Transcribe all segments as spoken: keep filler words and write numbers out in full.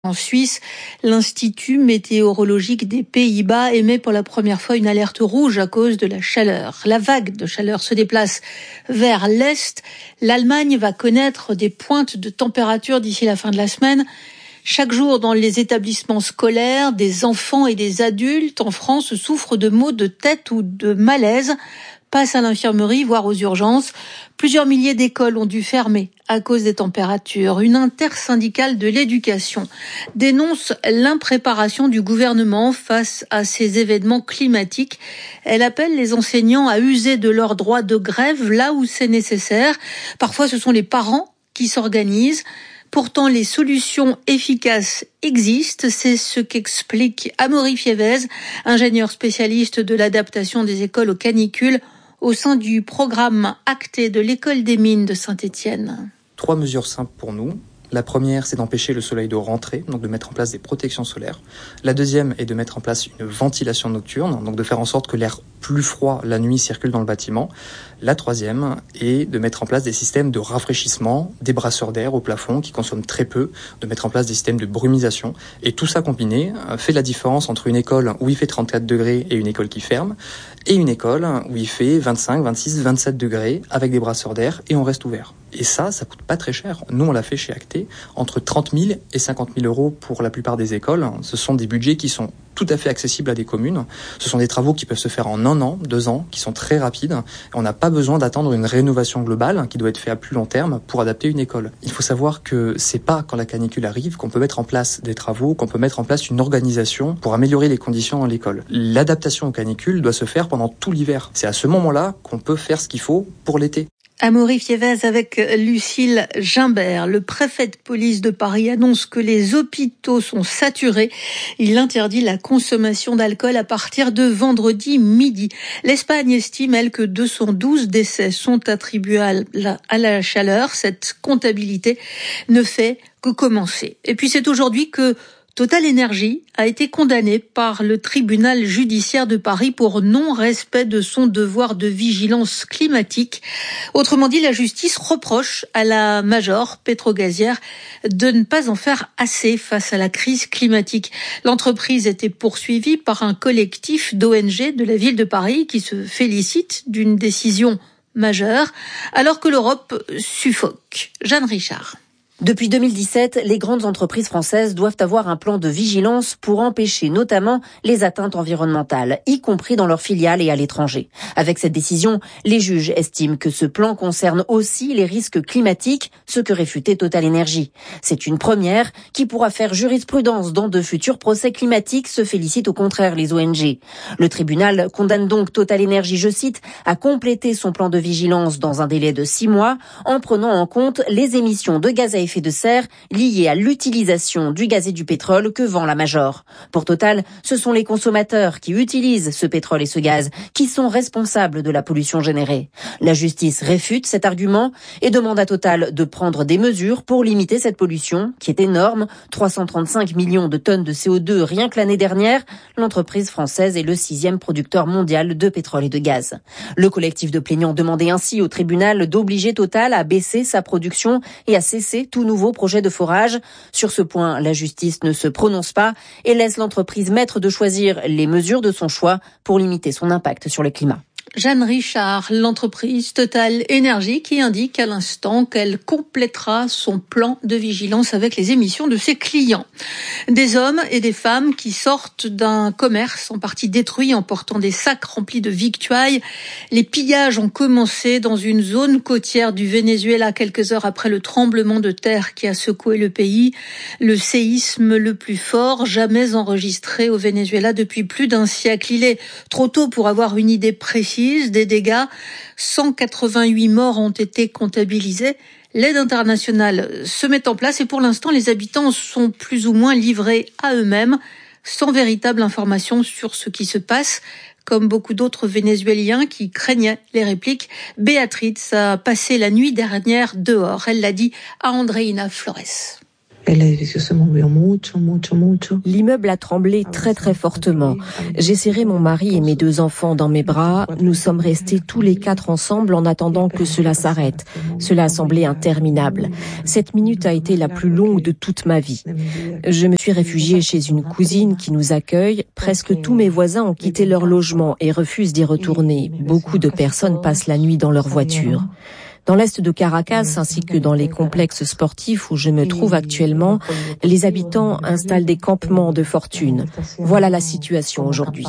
En Suisse, l'Institut météorologique des Pays-Bas émet pour la première fois une alerte rouge à cause de la chaleur. La vague de chaleur se déplace vers l'est. L'Allemagne va connaître des pointes de température d'ici la fin de la semaine. Chaque jour, dans les établissements scolaires, des enfants et des adultes en France souffrent de maux de tête ou de malaise, passent à l'infirmerie, voire aux urgences. Plusieurs milliers d'écoles ont dû fermer à cause des températures. Une intersyndicale de l'éducation dénonce l'impréparation du gouvernement face à ces événements climatiques. Elle appelle les enseignants à user de leur droit de grève là où c'est nécessaire. Parfois, ce sont les parents qui s'organisent. Pourtant, les solutions efficaces existent. C'est ce qu'explique Amaury Fiévez, ingénieur spécialiste de l'adaptation des écoles aux canicules, au sein du programme acté de l'École des Mines de Saint-Étienne. Trois mesures simples pour nous. La première, c'est d'empêcher le soleil de rentrer, donc de mettre en place des protections solaires. La deuxième est de mettre en place une ventilation nocturne, donc de faire en sorte que l'air plus froid la nuit circule dans le bâtiment. La troisième est de mettre en place des systèmes de rafraîchissement, des brasseurs d'air au plafond qui consomment très peu, de mettre en place des systèmes de brumisation. Et tout ça combiné fait la différence entre une école où il fait trente-quatre degrés et une école qui ferme, et une école où il fait vingt-cinq, vingt-six, vingt-sept degrés avec des brasseurs d'air et on reste ouvert. Et ça, ça coûte pas très cher. Nous, on l'a fait chez Acté, entre trente mille et cinquante mille euros pour la plupart des écoles. Ce sont des budgets qui sont tout à fait accessibles à des communes. Ce sont des travaux qui peuvent se faire en un an, deux ans, qui sont très rapides. On n'a pas besoin d'attendre une rénovation globale qui doit être faite à plus long terme pour adapter une école. Il faut savoir que c'est pas quand la canicule arrive qu'on peut mettre en place des travaux, qu'on peut mettre en place une organisation pour améliorer les conditions dans l'école. L'adaptation aux canicules doit se faire pendant tout l'hiver. C'est à ce moment-là qu'on peut faire ce qu'il faut pour l'été. Amaury Fiévez avec Lucille Gimbert. Le préfet de police de Paris annonce que les hôpitaux sont saturés. Il interdit la consommation d'alcool à partir de vendredi midi. L'Espagne estime, elle, que deux cent douze décès sont attribués à la, à la chaleur. Cette comptabilité ne fait que commencer. Et puis c'est aujourd'hui que Total Énergie a été condamné par le tribunal judiciaire de Paris pour non-respect de son devoir de vigilance climatique. Autrement dit, la justice reproche à la major pétrogazière de ne pas en faire assez face à la crise climatique. L'entreprise était poursuivie par un collectif d'O N G de la ville de Paris qui se félicite d'une décision majeure, alors que l'Europe suffoque. Jeanne Richard. Depuis deux mille dix-sept, les grandes entreprises françaises doivent avoir un plan de vigilance pour empêcher notamment les atteintes environnementales, y compris dans leurs filiales et à l'étranger. Avec cette décision, les juges estiment que ce plan concerne aussi les risques climatiques, ce que réfutait Total Énergie. C'est une première qui pourra faire jurisprudence dans de futurs procès climatiques, se félicitent au contraire les O N G. Le tribunal condamne donc Total Énergie, je cite, à compléter son plan de vigilance dans un délai de six mois en prenant en compte les émissions de gaz à effet de serre liées à l'utilisation du gaz et du pétrole que vend la major. Pour Total, ce sont les consommateurs qui utilisent ce pétrole et ce gaz qui sont responsables de la pollution générée. La justice réfute cet argument et demande à Total de prendre des mesures pour limiter cette pollution qui est énorme, trois cent trente-cinq millions de tonnes de C O deux rien que l'année dernière. L'entreprise française est le sixième producteur mondial de pétrole et de gaz. Le collectif de plaignants demandait ainsi au tribunal d'obliger Total à baisser sa production et à cesser tout nouveau projet de forage. Sur ce point, la justice ne se prononce pas et laisse l'entreprise maître de choisir les mesures de son choix pour limiter son impact sur le climat. Jeanne Richard, l'entreprise Total Énergie qui indique à l'instant qu'elle complétera son plan de vigilance avec les émissions de ses clients. Des hommes et des femmes qui sortent d'un commerce en partie détruit en portant des sacs remplis de victuailles. Les pillages ont commencé dans une zone côtière du Venezuela quelques heures après le tremblement de terre qui a secoué le pays. Le séisme le plus fort jamais enregistré au Venezuela depuis plus d'un siècle. Il est trop tôt pour avoir une idée précise des dégâts. cent quatre-vingt-huit morts ont été comptabilisés. L'aide internationale se met en place et pour l'instant, les habitants sont plus ou moins livrés à eux-mêmes, sans véritable information sur ce qui se passe. Comme beaucoup d'autres Vénézuéliens qui craignaient les répliques, Béatrice a passé la nuit dernière dehors. Elle l'a dit à Andréina Flores. L'immeuble a tremblé très très fortement. J'ai serré mon mari et mes deux enfants dans mes bras. Nous sommes restés tous les quatre ensemble en attendant que cela s'arrête. Cela a semblé interminable. Cette minute a été la plus longue de toute ma vie. Je me suis réfugiée chez une cousine qui nous accueille. Presque tous mes voisins ont quitté leur logement et refusent d'y retourner. Beaucoup de personnes passent la nuit dans leur voiture. Dans l'est de Caracas, ainsi que dans les complexes sportifs où je me trouve actuellement, les habitants installent des campements de fortune. Voilà la situation aujourd'hui.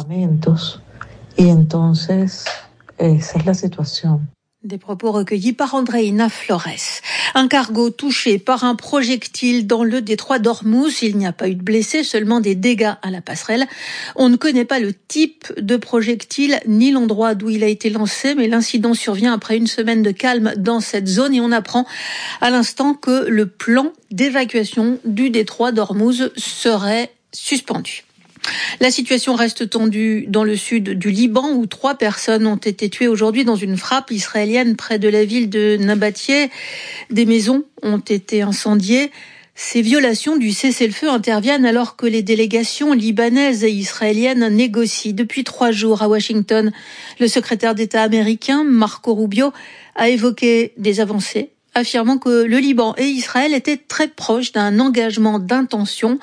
Des propos recueillis par Andreina Flores. Un cargo touché par un projectile dans le détroit d'Ormuz. Il n'y a pas eu de blessés, seulement des dégâts à la passerelle. On ne connaît pas le type de projectile ni l'endroit d'où il a été lancé, mais l'incident survient après une semaine de calme dans cette zone et on apprend à l'instant que le plan d'évacuation du détroit d'Ormuz serait suspendu. La situation reste tendue dans le sud du Liban où trois personnes ont été tuées aujourd'hui dans une frappe israélienne près de la ville de Nabatieh. Des maisons ont été incendiées. Ces violations du cessez-le-feu interviennent alors que les délégations libanaises et israéliennes négocient depuis trois jours à Washington. Le secrétaire d'État américain, Marco Rubio, a évoqué des avancées, affirmant que le Liban et Israël étaient très proches d'un engagement d'intention.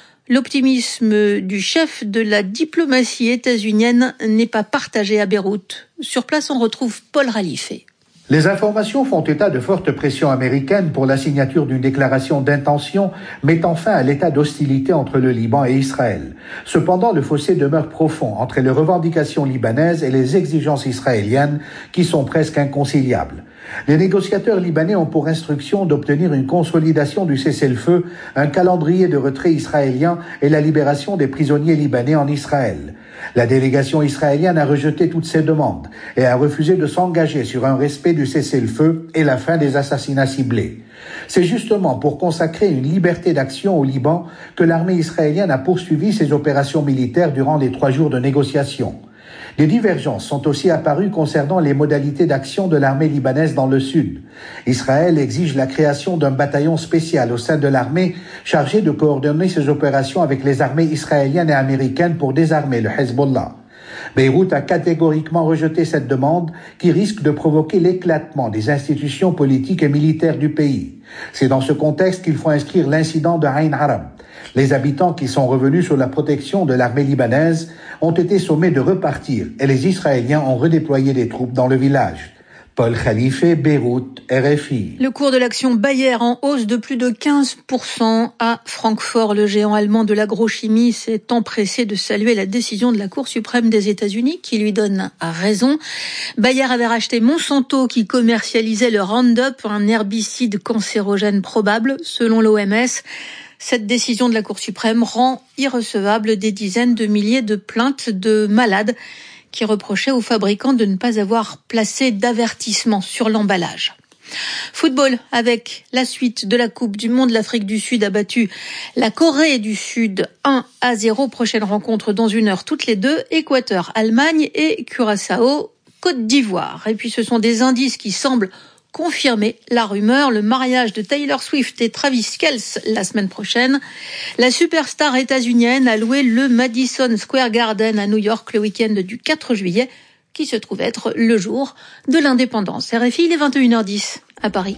L'optimisme du chef de la diplomatie états-unienne n'est pas partagé à Beyrouth. Sur place, on retrouve Paul Ralifé. Les informations font état de fortes pressions américaines pour la signature d'une déclaration d'intention mettant fin à l'état d'hostilité entre le Liban et Israël. Cependant, le fossé demeure profond entre les revendications libanaises et les exigences israéliennes qui sont presque inconciliables. Les négociateurs libanais ont pour instruction d'obtenir une consolidation du cessez-le-feu, un calendrier de retrait israélien et la libération des prisonniers libanais en Israël. La délégation israélienne a rejeté toutes ces demandes et a refusé de s'engager sur un respect du cessez-le-feu et la fin des assassinats ciblés. C'est justement pour consacrer une liberté d'action au Liban que l'armée israélienne a poursuivi ses opérations militaires durant les trois jours de négociations. Des divergences sont aussi apparues concernant les modalités d'action de l'armée libanaise dans le sud. Israël exige la création d'un bataillon spécial au sein de l'armée chargé de coordonner ses opérations avec les armées israéliennes et américaines pour désarmer le Hezbollah. Beyrouth a catégoriquement rejeté cette demande qui risque de provoquer l'éclatement des institutions politiques et militaires du pays. C'est dans ce contexte qu'il faut inscrire l'incident de Ain Haram. Les habitants qui sont revenus sous la protection de l'armée libanaise ont été sommés de repartir et les Israéliens ont redéployé des troupes dans le village. Paul Khalife, Beyrouth, R F I. Le cours de l'action Bayer en hausse de plus de quinze pour cent à Francfort. Le géant allemand de l'agrochimie s'est empressé de saluer la décision de la Cour suprême des États-Unis qui lui donne raison. Bayer avait racheté Monsanto qui commercialisait le Roundup, un herbicide cancérogène probable selon l'O M S. Cette décision de la Cour suprême rend irrecevable des dizaines de milliers de plaintes de malades qui reprochaient aux fabricants de ne pas avoir placé d'avertissement sur l'emballage. Football avec la suite de la Coupe du Monde. L'Afrique du Sud a battu la Corée du Sud un à zéro. Prochaine rencontre dans une heure toutes les deux. Équateur, Allemagne et Curaçao, Côte d'Ivoire. Et puis ce sont des indices qui semblent confirmer la rumeur, le mariage de Taylor Swift et Travis Kelce la semaine prochaine. La superstar états-unienne a loué le Madison Square Garden à New York le week-end du quatre juillet, qui se trouve être le jour de l'indépendance. R F I, il est vingt et une heures dix à Paris.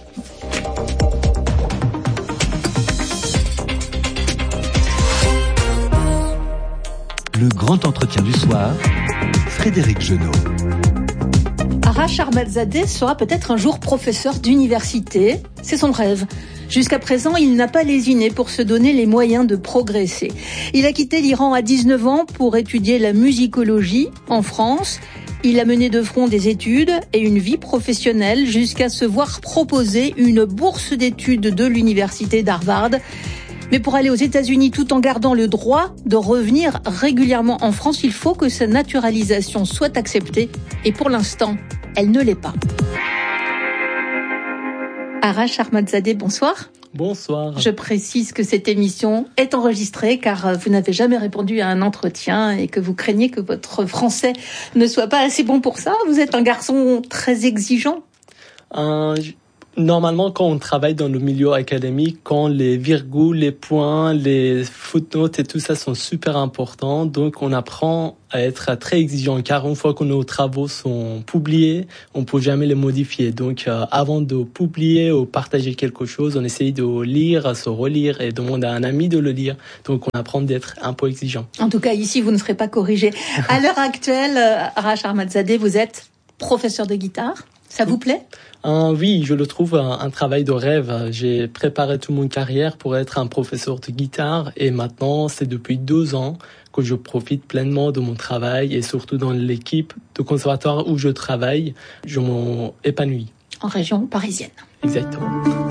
Le grand entretien du soir, Frédéric Genot. Arash Ahmadzadeh sera peut-être un jour professeur d'université. C'est son rêve. Jusqu'à présent, il n'a pas lésiné pour se donner les moyens de progresser. Il a quitté l'Iran à dix-neuf ans pour étudier la musicologie en France. Il a mené de front des études et une vie professionnelle jusqu'à se voir proposer une bourse d'études de l'université d'Harvard. Mais pour aller aux États-Unis tout en gardant le droit de revenir régulièrement en France, il faut que sa naturalisation soit acceptée. Et pour l'instant, elle ne l'est pas. Arash Ahmadzadeh, bonsoir. Bonsoir. Je précise que cette émission est enregistrée car vous n'avez jamais répondu à un entretien et que vous craignez que votre français ne soit pas assez bon pour ça. Vous êtes un garçon très exigeant. Euh, Normalement, quand on travaille dans le milieu académique, quand les virgules, les points, les footnotes et tout ça sont super importants, donc on apprend à être très exigeant, car une fois que nos travaux sont publiés, on peut jamais les modifier. Donc, euh, avant de publier ou partager quelque chose, on essaye de lire, se relire et demander à un ami de le lire. Donc, on apprend d'être un peu exigeant. En tout cas, ici, vous ne serez pas corrigé. À l'heure actuelle, Arash Ahmadzadeh, vous êtes professeur de guitare. Ça vous plaît ? Euh, oui, je le trouve un, un travail de rêve. J'ai préparé toute mon carrière pour être un professeur de guitare et maintenant, c'est depuis deux ans que je profite pleinement de mon travail et surtout dans l'équipe de conservatoire où je travaille, je m'épanouis. En région parisienne. Exactement.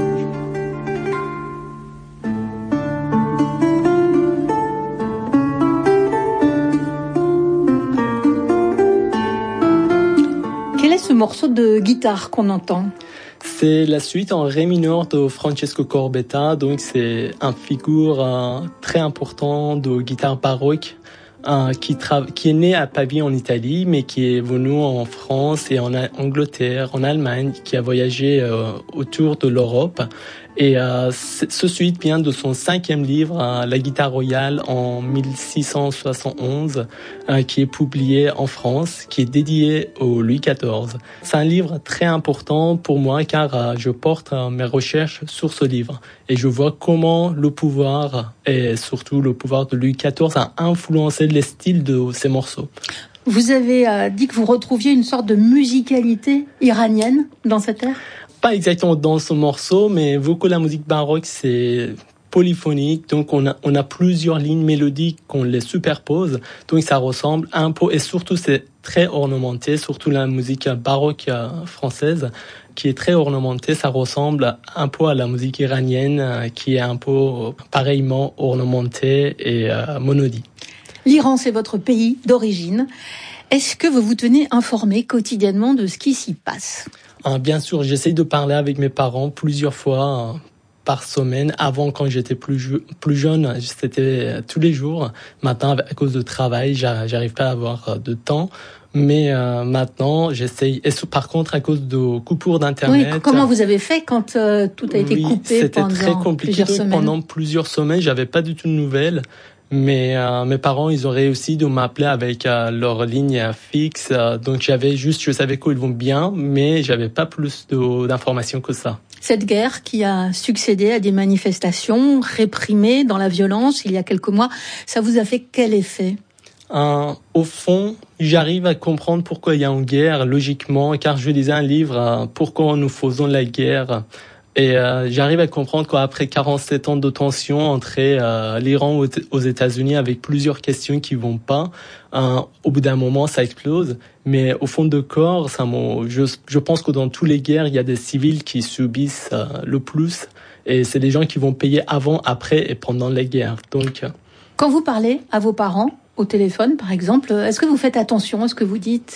Quel est ce morceau de guitare qu'on entend ? C'est la suite en ré mineur de Francesco Corbetta, donc c'est un figure euh, très important de guitare baroque euh, qui, tra- qui est né à Pavie en Italie, mais qui est venu en France et en Angleterre, en Allemagne, qui a voyagé euh, autour de l'Europe. Et euh, ce suite vient de son cinquième livre, euh, La guitare royale, en mille six cent soixante et onze, euh, qui est publié en France, qui est dédié au Louis quatorze. C'est un livre très important pour moi car euh, je porte euh, mes recherches sur ce livre et je vois comment le pouvoir et surtout le pouvoir de Louis quatorze a influencé les styles de ces morceaux. Vous avez euh, dit que vous retrouviez une sorte de musicalité iranienne dans cette ère ? Pas exactement dans ce morceau, mais vu que la musique baroque, c'est polyphonique, donc on a, on a plusieurs lignes mélodiques qu'on les superpose, donc ça ressemble un peu, et surtout c'est très ornementé, surtout la musique baroque française, qui est très ornementée, ça ressemble un peu à la musique iranienne, qui est un peu pareillement ornementée et euh, monodique. L'Iran, c'est votre pays d'origine. Est-ce que vous vous tenez informé quotidiennement de ce qui s'y passe ? Bien sûr, j'essaye de parler avec mes parents plusieurs fois par semaine. Avant, quand j'étais plus, je, plus jeune, c'était tous les jours. Maintenant, à cause de travail, j'arrive pas à avoir de temps. Mais euh, maintenant, j'essaye. Et par contre, à cause de coupures d'internet. Oui, comment vous avez fait quand euh, tout a été oui, coupé pendant très compliqué. plusieurs semaines ? Pendant plusieurs semaines, j'avais pas du tout de nouvelles. Mais euh, mes parents, ils ont réussi de m'appeler avec euh, leur ligne fixe. Euh, donc j'avais juste, je savais qu'ils vont bien, mais j'avais pas plus de, d'informations que ça. Cette guerre qui a succédé à des manifestations réprimées dans la violence il y a quelques mois, ça vous a fait quel effet ? Euh, au fond, j'arrive à comprendre pourquoi il y a une guerre, logiquement, car je lisais un livre, euh, Pourquoi nous faisons la guerre ? Et euh, j'arrive à comprendre qu'après quarante-sept ans de tension entre euh, l'Iran et aux États-Unis avec plusieurs questions qui vont pas, euh, au bout d'un moment ça explose. Mais au fond de corps, ça je, je pense que dans toutes les guerres, il y a des civils qui subissent euh, le plus. Et c'est des gens qui vont payer avant, après et pendant les guerres. Donc, quand vous parlez à vos parents au téléphone, par exemple, est-ce que vous faites attention à ce que vous dites ?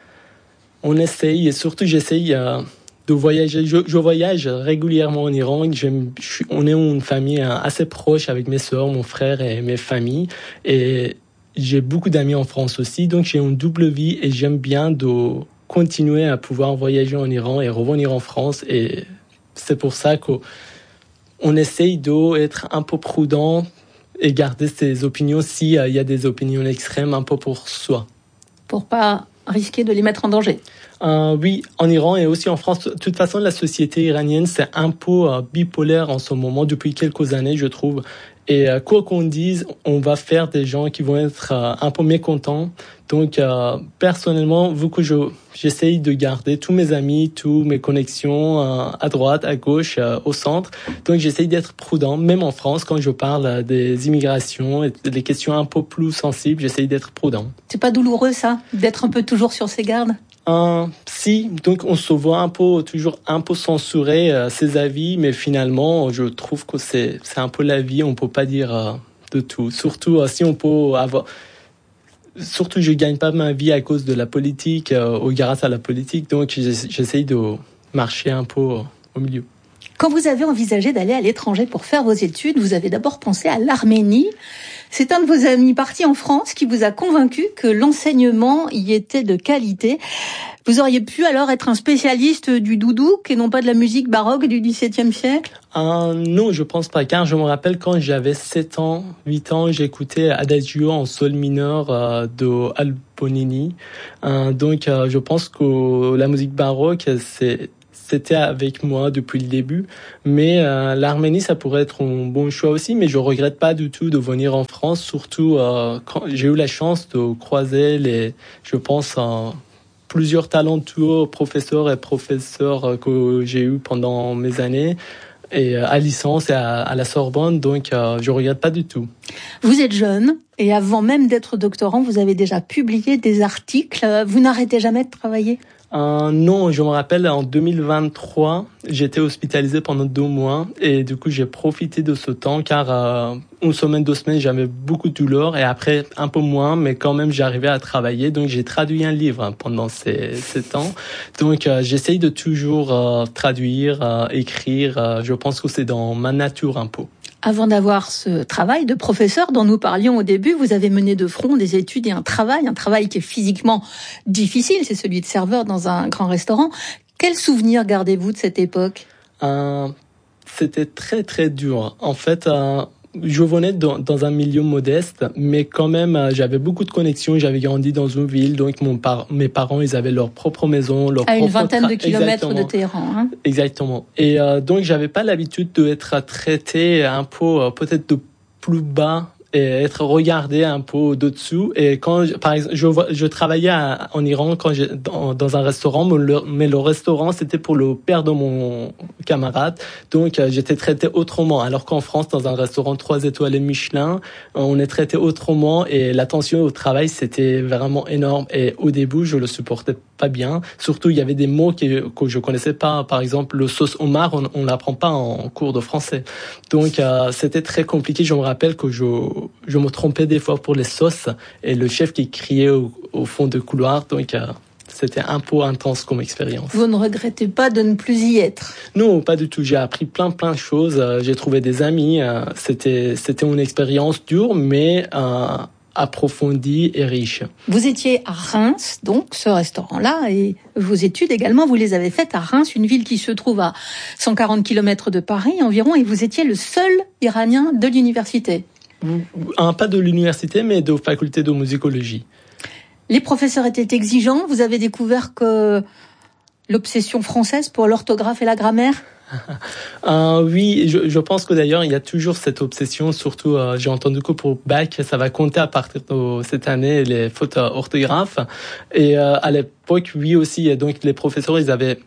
On essaye et surtout j'essaye... Euh, de voyager. Je, je voyage régulièrement en Iran. J'aime, je suis, on est une famille assez proche avec mes sœurs, mon frère et mes familles. Et j'ai beaucoup d'amis en France aussi. Donc, j'ai une double vie et j'aime bien de continuer à pouvoir voyager en Iran et revenir en France. Et c'est pour ça qu'on essaye d'être un peu prudent et garder ses opinions s'il y a des opinions extrêmes un peu pour soi. Pour pas risquer de les mettre en danger. Euh, oui, en Iran et aussi en France. De toute façon, la société iranienne, c'est un peu euh, bipolaire en ce moment, depuis quelques années, je trouve. Et euh, quoi qu'on dise, on va faire des gens qui vont être euh, un peu mécontents. Donc, euh, personnellement, vu que je, j'essaye de garder tous mes amis, toutes mes connexions euh, à droite, à gauche, euh, au centre. Donc, j'essaye d'être prudent, même en France, quand je parle euh, des immigrations et des questions un peu plus sensibles, j'essaye d'être prudent. C'est pas douloureux, ça, d'être un peu toujours sur ses gardes ? Euh, si, donc on se voit un peu, toujours un peu censurer euh, ses avis, mais finalement, je trouve que c'est, c'est un peu la vie, on peut pas dire euh, de tout. Surtout, euh, si on peut avoir... Surtout, je gagne pas ma vie à cause de la politique, euh, ou grâce à la politique, donc j'essaye de marcher un peu euh, au milieu. Quand vous avez envisagé d'aller à l'étranger pour faire vos études, vous avez d'abord pensé à l'Arménie. C'est un de vos amis parti en France qui vous a convaincu que l'enseignement y était de qualité. Vous auriez pu alors être un spécialiste du doudouk et non pas de la musique baroque du dix-septième siècle ? Euh, non, je pense pas, car je me rappelle quand j'avais sept ans, huit ans, j'écoutais Adagio en sol mineur euh, de Albonini. Euh, donc, euh, je pense que la musique baroque, c'est c'était avec moi depuis le début. Mais euh, l'Arménie, ça pourrait être un bon choix aussi, mais je regrette pas du tout de venir en France, surtout euh, quand j'ai eu la chance de croiser les, je pense, euh, plusieurs talentueux professeurs et professeurs que j'ai eu pendant mes années. Et à licence et à, à la Sorbonne, donc euh, je regrette pas du tout. Vous êtes jeune et avant même d'être doctorant, vous avez déjà publié des articles. Vous n'arrêtez jamais de travailler ? Euh, non, je me rappelle en deux mille vingt-trois, j'étais hospitalisé pendant deux mois et du coup j'ai profité de ce temps car euh, une semaine, deux semaines j'avais beaucoup de douleurs et après un peu moins, mais quand même j'arrivais à travailler, donc j'ai traduit un livre pendant ces, ces temps. Donc euh, j'essaye de toujours euh, traduire, euh, écrire. Euh, je pense que c'est dans ma nature un peu. Avant d'avoir ce travail de professeur dont nous parlions au début, vous avez mené de front des études et un travail, un travail qui est physiquement difficile, c'est celui de serveur dans un grand restaurant. Quel souvenir gardez-vous de cette époque ? euh, C'était très très dur. En fait, euh, je venais dans, dans un milieu modeste, mais quand même, euh, j'avais beaucoup de connexions. J'avais grandi dans une ville, donc mon par- mes parents, ils avaient leur propre maison, leur à propre une vingtaine tra- de kilomètres Exactement. de Téhéran. Hein. Exactement. Et euh, donc, j'avais pas l'habitude d'être traité un peu, euh, peut-être de plus bas et être regardé un peu au-dessous. Et quand, par exemple, je, je travaillais à, en Iran quand j'ai, dans, dans un restaurant, mais le, mais le restaurant, c'était pour le père de mon camarade. Donc, euh, j'étais traité autrement. Alors qu'en France, dans un restaurant trois étoiles Michelin, on est traité autrement et l'attention au travail, c'était vraiment énorme. Et au début, je le supportais pas bien. Surtout, il y avait des mots que, que je connaissais pas. Par exemple, le sauce homard, on, on l'apprend pas en cours de français. Donc, euh, c'était très compliqué. Je me rappelle que je, je me trompais des fois pour les sauces et le chef qui criait au, au fond du couloir. Donc, euh, c'était un peu intense comme expérience. Vous ne regrettez pas de ne plus y être ? Non, pas du tout. J'ai appris plein, plein de choses. Euh, j'ai trouvé des amis. Euh, c'était, c'était une expérience dure, mais euh, approfondie et riche. Vous étiez à Reims, donc, ce restaurant-là, et vos études également, vous les avez faites à Reims, une ville qui se trouve à cent quarante kilomètres de Paris environ, et vous étiez le seul Iranien de l'université. Un, pas de l'université, mais de faculté de musicologie. Les professeurs étaient exigeants. Vous avez découvert que l'obsession française pour l'orthographe et la grammaire ? euh, Oui, je, je pense que d'ailleurs, il y a toujours cette obsession, surtout, euh, j'ai entendu que pour bac, ça va compter à partir de cette année, les fautes orthographes. Et euh, à l'époque, oui aussi, et donc les professeurs, ils avaient...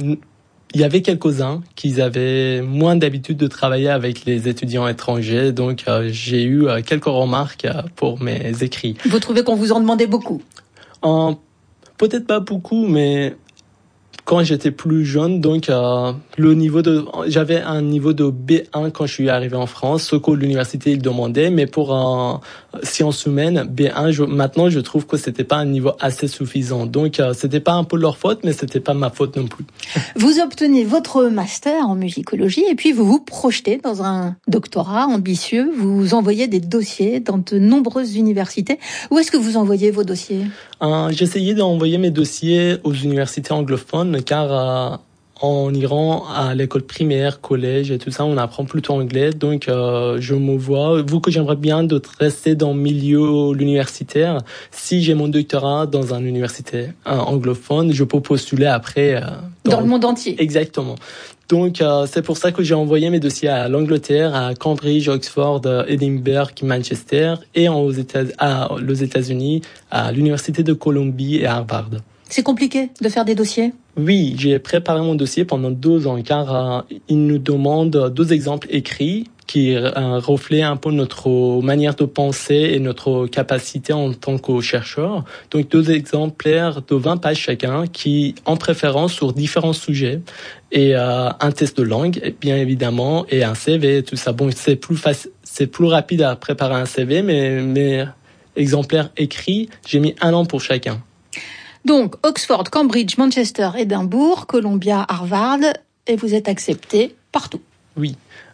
Il y avait quelques-uns qui avaient moins d'habitude de travailler avec les étudiants étrangers, donc euh, j'ai eu euh, quelques remarques euh, pour mes écrits. Vous trouvez qu'on vous en demandait beaucoup ? euh, Peut-être pas beaucoup, mais quand j'étais plus jeune, donc euh, le niveau de, j'avais un niveau de B un quand je suis arrivé en France, ce que l'université il demandait, mais pour un euh, sciences humaines B un, je, maintenant je trouve que c'était pas un niveau assez suffisant. Donc euh, c'était pas un peu leur faute, mais c'était pas ma faute non plus. Vous obtenez votre master en musicologie et puis vous vous projetez dans un doctorat ambitieux. Vous envoyez des dossiers dans de nombreuses universités. Où est-ce que vous envoyez vos dossiers ? euh, J'essayais d'envoyer mes dossiers aux universités anglophones, car euh, en Iran, à l'école primaire, collège et tout ça, on apprend plutôt anglais. Donc, euh, je me vois, vu que j'aimerais bien de rester dans le milieu universitaire, si j'ai mon doctorat dans une université euh, anglophone, je peux postuler après. Euh, dans, dans le monde entier. Exactement. Donc, euh, c'est pour ça que j'ai envoyé mes dossiers à l'Angleterre, à Cambridge, Oxford, Edinburgh, Manchester et aux États, à, aux États-Unis, à l'Université de Columbie et à Harvard. C'est compliqué de faire des dossiers ? Oui, j'ai préparé mon dossier pendant deux ans car euh, il nous demande deux exemples écrits qui euh, reflètent un peu notre manière de penser et notre capacité en tant que chercheur. Donc deux exemplaires de vingt pages chacun qui, en préférence, sur différents sujets. Et euh, un test de langue, bien évidemment, et un C V, tout ça. Bon, c'est plus facile, c'est plus rapide à préparer un C V, mais mes exemplaires écrits, j'ai mis un an pour chacun. Donc, Oxford, Cambridge, Manchester, Édimbourg, Columbia, Harvard, et vous êtes accepté partout. Oui.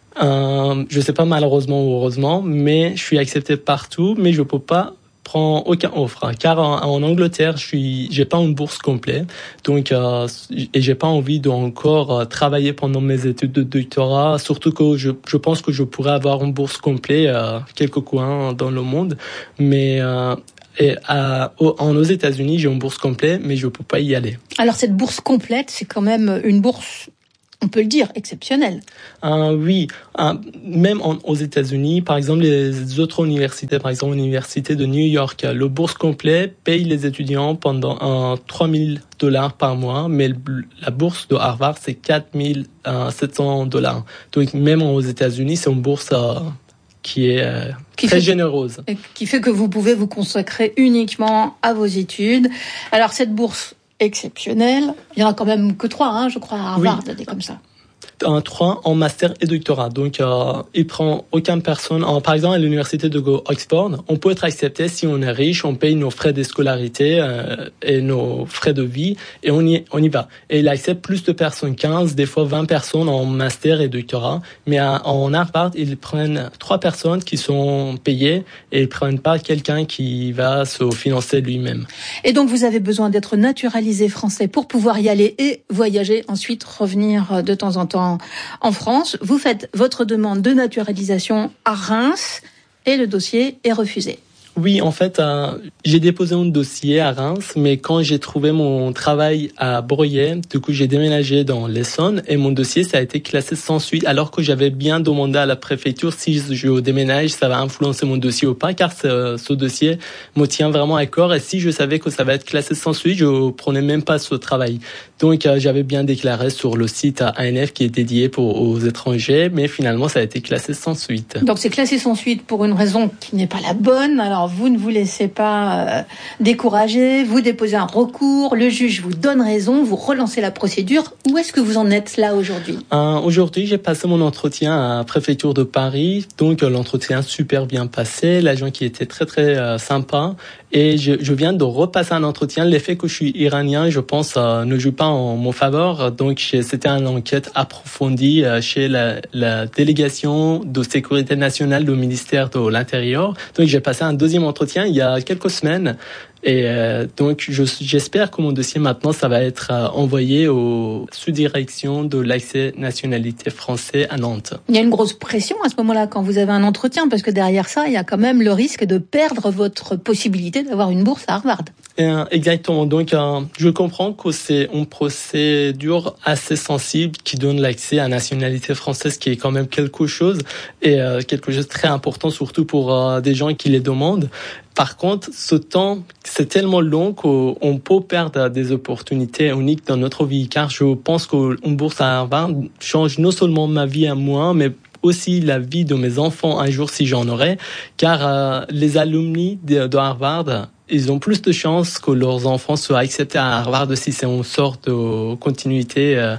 Euh, je sais pas malheureusement ou heureusement, mais je suis accepté partout, mais je peux pas prendre aucun offre, hein, car en, en Angleterre, je suis, j'ai pas une bourse complète, donc euh, et j'ai pas envie d'encore euh, travailler pendant mes études de doctorat, surtout que je, je pense que je pourrais avoir une bourse complète euh, quelques coins dans le monde, mais euh, et à, en aux États-Unis, j'ai une bourse complète, mais je peux pas y aller. Alors cette bourse complète, c'est quand même une bourse, on peut le dire, exceptionnelle. Euh, oui, euh, même en, aux États-Unis, par exemple, les autres universités, par exemple l'université de New York, le bourse complète paye les étudiants pendant euh, trois mille dollars par mois, mais la bourse de Harvard, c'est quatre mille sept cents dollars. Donc même aux États-Unis, c'est une bourse euh, qui est euh, qui très généreuse. Que, qui fait que vous pouvez vous consacrer uniquement à vos études. Alors cette bourse exceptionnelle, il y en a quand même que trois, hein, je crois, à Harvard, oui. Des comme ça. Un trois en master et doctorat. Donc, euh, il prend aucune personne. En, par exemple, à l'université de Oxford, on peut être accepté si on est riche, on paye nos frais de scolarité euh, et nos frais de vie et on y, on y va. Et il accepte plus de personnes, quinze, des fois vingt personnes en master et doctorat. Mais à, en Harvard, ils prennent trois personnes qui sont payées et ils prennent pas quelqu'un qui va se financer lui-même. Et donc, vous avez besoin d'être naturalisé français pour pouvoir y aller et voyager, ensuite revenir de temps en temps en France. Vous faites votre demande de naturalisation à Reims et le dossier est refusé. Oui, en fait, euh, j'ai déposé un dossier à Reims, mais quand j'ai trouvé mon travail à Breuillet, du coup, j'ai déménagé dans l'Essonne et mon dossier, ça a été classé sans suite, alors que j'avais bien demandé à la préfecture si je déménage, ça va influencer mon dossier ou pas, car ce, ce dossier me tient vraiment à cœur et si je savais que ça va être classé sans suite, je prenais même pas ce travail. Donc, euh, j'avais bien déclaré sur le site A N F qui est dédié pour, aux étrangers, mais finalement, ça a été classé sans suite. Donc, c'est classé sans suite pour une raison qui n'est pas la bonne. Alors, vous ne vous laissez pas euh, décourager, vous déposez un recours, le juge vous donne raison, vous relancez la procédure. Où est-ce que vous en êtes là aujourd'hui ? euh, Aujourd'hui, j'ai passé mon entretien à la préfecture de Paris, donc euh, l'entretien super bien passé, l'agent qui était très très euh, sympa. Et je, je viens de repasser un entretien. L'effet que je suis iranien, je pense, euh, ne joue pas en mon faveur. Donc, c'était une enquête approfondie euh, chez la, la délégation de sécurité nationale du ministère de l'Intérieur. Donc, j'ai passé un deuxième entretien il y a quelques semaines. Et euh, donc, je, j'espère que mon dossier maintenant, ça va être euh, envoyé aux sous-directions de l'accès nationalité français à Nantes. Il y a une grosse pression à ce moment-là quand vous avez un entretien, parce que derrière ça, il y a quand même le risque de perdre votre possibilité d'avoir une bourse à Harvard. Et, euh, exactement. Donc, euh, je comprends que c'est une procédure assez sensible qui donne l'accès à la nationalité française, qui est quand même quelque chose et euh, quelque chose de très important, surtout pour euh, des gens qui les demandent. Par contre, ce temps, c'est tellement long qu'on peut perdre des opportunités uniques dans notre vie, car je pense qu'une bourse à Harvard change non seulement ma vie à moi, mais aussi la vie de mes enfants un jour si j'en aurai, car euh, les alumni de, de Harvard, ils ont plus de chances que leurs enfants soient acceptés à Harvard si c'est une sorte de continuité euh,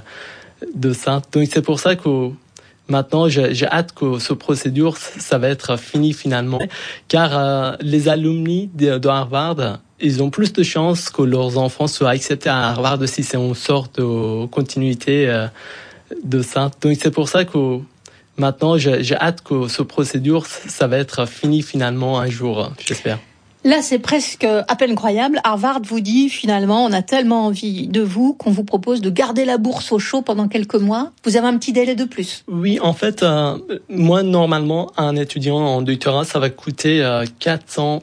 de ça. Donc c'est pour ça que maintenant, j'ai, j'ai hâte que ce procédure, ça va être fini finalement, car euh, les alumni de, de Harvard, ils ont plus de chances que leurs enfants soient acceptés à Harvard si c'est une sorte de continuité euh, de ça. Donc c'est pour ça que maintenant, j'ai, j'ai hâte que ce procédure, ça va être fini finalement un jour, j'espère. Là, c'est presque à peine croyable. Harvard vous dit, finalement, on a tellement envie de vous qu'on vous propose de garder la bourse au chaud pendant quelques mois. Vous avez un petit délai de plus. Oui, en fait, euh, moi, normalement, un étudiant en doctorat, ça va coûter euh, quatre cent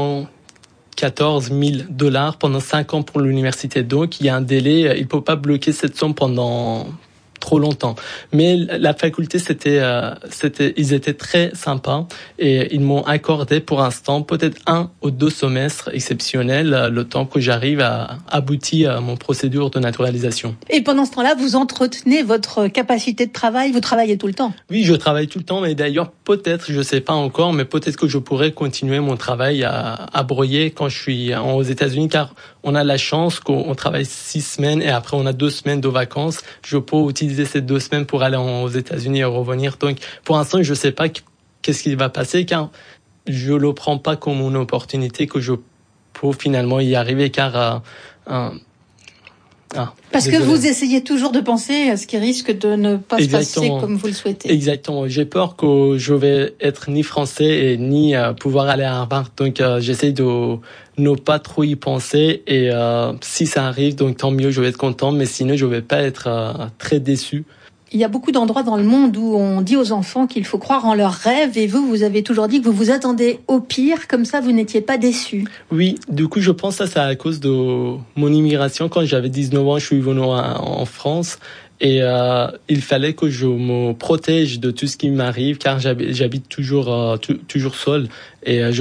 soixante-quatorze mille dollars pendant cinq ans pour l'université. Donc, il y a un délai, il ne peut pas bloquer cette somme pendant trop longtemps. Mais la faculté, c'était, euh, c'était, ils étaient très sympas et ils m'ont accordé pour l'instant peut-être un ou deux semestres exceptionnels, le temps que j'arrive à aboutir à mon procédure de naturalisation. Et pendant ce temps-là, vous entretenez votre capacité de travail, vous travaillez tout le temps? Oui, je travaille tout le temps, mais d'ailleurs, peut-être, je sais pas encore, mais peut-être que je pourrais continuer mon travail à, à Breuillet quand je suis aux États-Unis, car on a la chance qu'on travaille six semaines et après on a deux semaines de vacances. Je peux utiliser ces deux semaines pour aller aux États-Unis et revenir. Donc, pour l'instant, je sais pas qu'est-ce qui va passer, car je le prends pas comme une opportunité que je peux finalement y arriver, car euh, euh, Ah, Parce désolé. que vous essayez toujours de penser à ce qui risque de ne pas Exactement. se passer comme vous le souhaitez. Exactement. J'ai peur que je vais être ni français et ni euh, pouvoir aller à Harvard. Donc, euh, j'essaie de ne pas trop y penser. Et euh, si ça arrive, donc tant mieux, je vais être content. Mais sinon, je vais pas être euh, très déçu. Il y a beaucoup d'endroits dans le monde où on dit aux enfants qu'il faut croire en leurs rêves et vous, vous avez toujours dit que vous vous attendez au pire, comme ça vous n'étiez pas déçus. Oui, du coup je pense que ça c'est à cause de mon immigration. Quand j'avais dix-neuf ans, je suis venu en France et euh, il fallait que je me protège de tout ce qui m'arrive car j'habite toujours, euh, toujours seul et euh, je